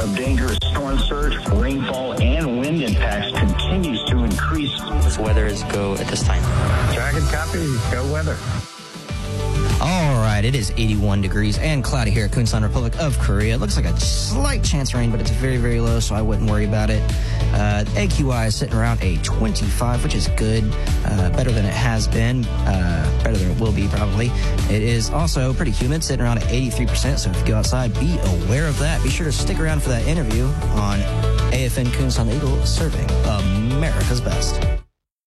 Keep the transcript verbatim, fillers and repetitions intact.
of dangerous storm surge, rainfall, and wind impacts continues to increase. This weather is go at this time. Dragon copy, go weather. All right, it is eighty-one degrees and cloudy here at Kunsan, Republic of Korea. It looks like a slight chance of rain, but it's very, very low, so I wouldn't worry about it. Uh, A Q I is sitting around a twenty-five, which is good, uh, better than it has been, uh, better than it will be probably. It is also pretty humid, sitting around at eighty-three percent, so if you go outside, be aware of that. Be sure to stick around for that interview on A F N Kunsan Eagle, serving America's best.